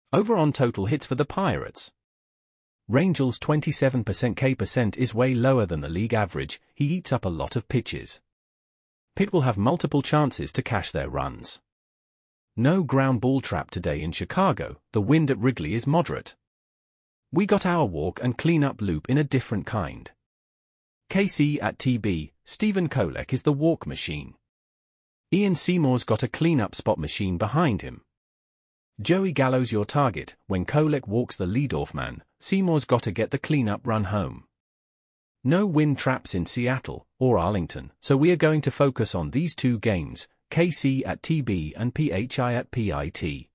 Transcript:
Over on total hits for the Pirates. Rangel's 27% K% is way lower than the league average. He eats up a lot of pitches. Pitt will have multiple chances to cash their runs. No ground ball trap today in Chicago. The wind at Wrigley is moderate. We got our walk and cleanup loop in a different kind. KC at TB, Stephen Kolek is the walk machine. Ian Seymour's got a cleanup spot machine behind him. Joey Gallo's your target. When Kolek walks the leadoff man, Seymour's got to get the cleanup run home. No wind traps in Seattle or Arlington, so we are going to focus on these two games, KC at TB and PHI at PIT.